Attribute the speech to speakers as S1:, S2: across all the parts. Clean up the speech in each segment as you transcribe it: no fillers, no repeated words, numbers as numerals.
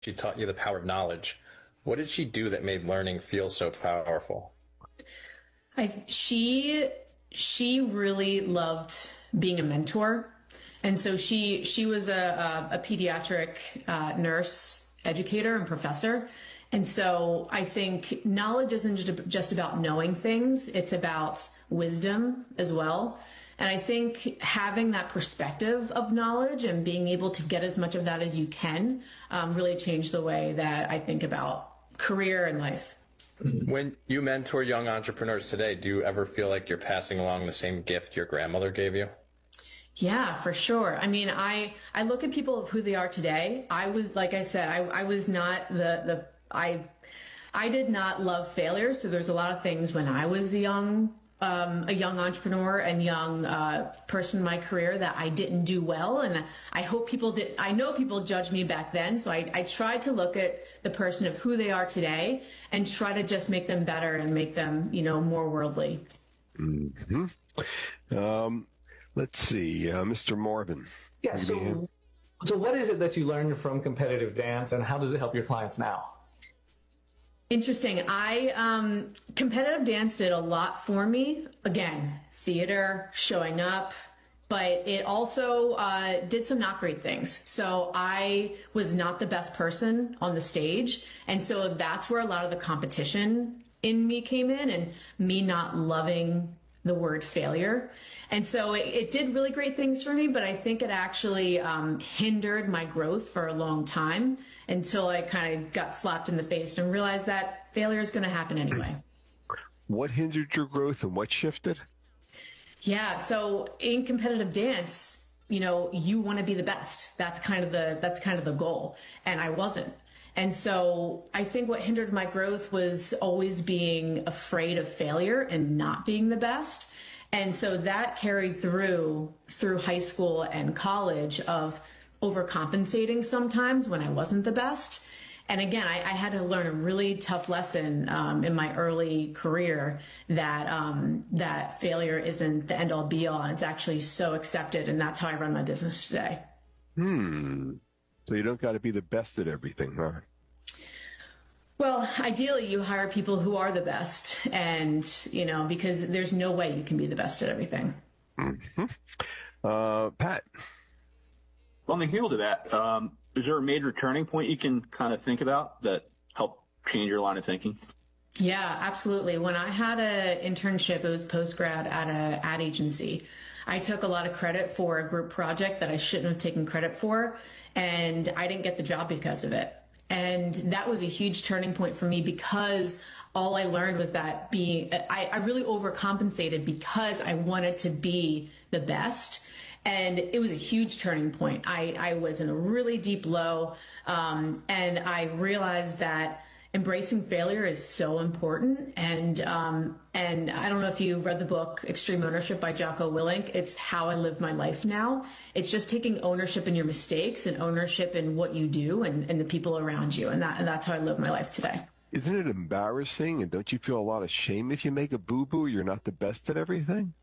S1: She taught you the power of knowledge. What did she do that made learning feel so powerful?
S2: She really loved being a mentor, and so she was a pediatric nurse, educator, and professor. And so I think knowledge isn't just about knowing things; it's about wisdom as well. And I think having that perspective of knowledge and being able to get as much of that as you can really changed the way that I think about career and life.
S1: When you mentor young entrepreneurs today, do you ever feel like you're passing along the same gift your grandmother gave you?
S2: Yeah, for sure. I mean, I look at people of who they are today. I was, like I said, I was not I did not love failure. So there's a lot of things when I was a young entrepreneur and young person in my career that I didn't do well. And I hope people did. I know people judged me back then. So I tried to look at the person of who they are today and try to just make them better and make them, more worldly.
S3: Mm-hmm. Let's see, Mr. Marvin.
S4: Yeah. So what is it that you learned from competitive dance, and how does it help your clients now?
S2: Interesting. Competitive dance did a lot for me. Again, theater, showing up, but it also did some not great things. So I was not the best person on the stage. And so that's where a lot of the competition in me came in, and me not loving the word failure. And so it did really great things for me, but I think it actually hindered my growth for a long time until I kind of got slapped in the face and realized that failure is going to happen anyway.
S3: What hindered your growth and what shifted?
S2: Yeah. So in competitive dance, you want to be the best. That's kind of the goal. And I wasn't. And so I think what hindered my growth was always being afraid of failure and not being the best. And so that carried through high school and college of overcompensating sometimes when I wasn't the best. And again, I had to learn a really tough lesson in my early career that failure isn't the end all be all. And it's actually so accepted. And that's how I run my business today.
S3: So you don't got to be the best at everything, huh?
S2: Well, ideally, you hire people who are the best, and because there's no way you can be the best at everything.
S3: Mm-hmm. Pat.
S5: On the heel to that, is there a major turning point you can kind of think about that helped change your line of thinking?
S2: Yeah, absolutely. When I had an internship, it was post-grad at an ad agency. I took a lot of credit for a group project that I shouldn't have taken credit for, and I didn't get the job because of it. And that was a huge turning point for me, because all I learned was that I really overcompensated because I wanted to be the best. And it was a huge turning point. I was in a really deep low, and I realized that embracing failure is so important. And I don't know if you read the book Extreme Ownership by Jocko Willink. It's how I live my life now. It's just taking ownership in your mistakes and ownership in what you do and the people around you. And that's how I live my life today.
S3: Isn't it embarrassing? And don't you feel a lot of shame if you make a boo-boo? You're not the best at everything?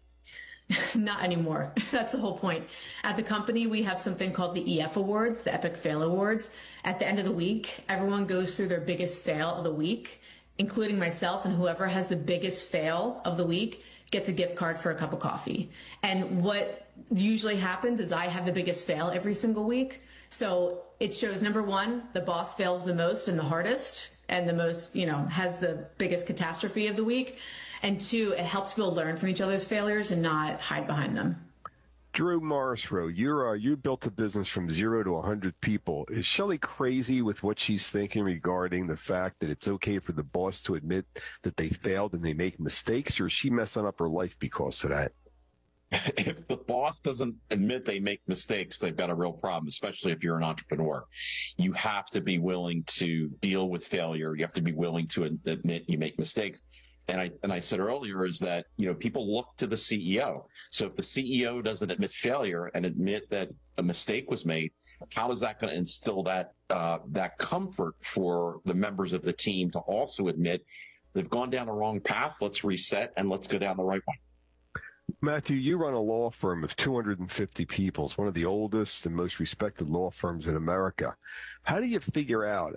S2: Not anymore. That's the whole point. At the company, we have something called the EF Awards, the Epic Fail Awards. At the end of the week, everyone goes through their biggest fail of the week, including myself, and whoever has the biggest fail of the week gets a gift card for a cup of coffee. And what usually happens is I have the biggest fail every single week. So it shows, number one, the boss fails the most and the hardest and the most, has the biggest catastrophe of the week. And two, it helps people learn from each other's failures and not hide behind them.
S3: Drew Morrisroe, you built a business from 0 to 100 people. Is Shelley crazy with what she's thinking regarding the fact that it's okay for the boss to admit that they failed and they make mistakes, or is she messing up her life because of that?
S6: If the boss doesn't admit they make mistakes, they've got a real problem, especially if you're an entrepreneur. You have to be willing to deal with failure. You have to be willing to admit you make mistakes. And I said earlier is that, people look to the CEO. So if the CEO doesn't admit failure and admit that a mistake was made, how is that going to instill that comfort for the members of the team to also admit they've gone down the wrong path? Let's reset and let's go down the right one.
S3: Matthew, you run a law firm of 250 people. It's one of the oldest and most respected law firms in America. How do you figure out